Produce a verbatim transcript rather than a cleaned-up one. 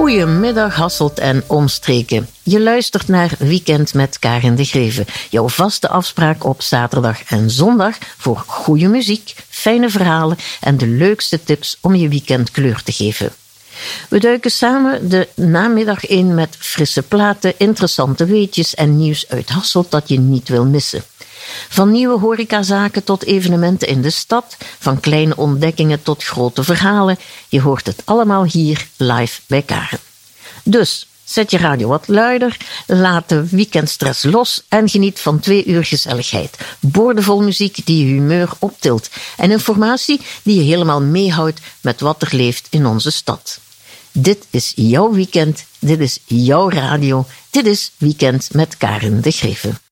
Goedemiddag Hasselt en omstreken. Je luistert naar Weekend met Karin de Greeve. Jouw vaste afspraak op zaterdag en zondag voor goede muziek, fijne verhalen en de leukste tips om je weekend kleur te geven. We duiken samen de namiddag in met frisse platen, interessante weetjes en nieuws uit Hasselt dat je niet wil missen. Van nieuwe horecazaken tot evenementen in de stad, van kleine ontdekkingen tot grote verhalen. Je hoort het allemaal hier live bij Karen. Dus zet je radio wat luider, laat de weekendstress los en geniet van twee uur gezelligheid. Boordevol muziek die je humeur optilt en informatie die je helemaal meehoudt met wat er leeft in onze stad. Dit is jouw weekend, dit is jouw radio, dit is Weekend met Karin de Greeve.